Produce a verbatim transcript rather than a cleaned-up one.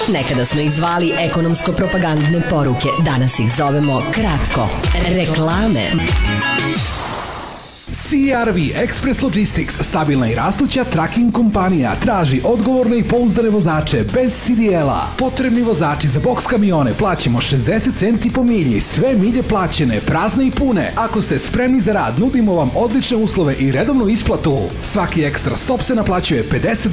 Nekada smo ih zvali ekonomsko-propagandne poruke, danas ih zovemo kratko reklame. C R V Express Logistics, stabilna i rastuća tracking kompanija, traži odgovorne i pouzdane vozače bez C D L-a. Potrebni vozači za boks kamione plaćamo šezdeset centi po milji, sve milje plaćene, prazne i pune. Ako ste spremni za rad, nudimo vam odlične uslove i redovnu isplatu. Svaki ekstra stop se naplaćuje pedeset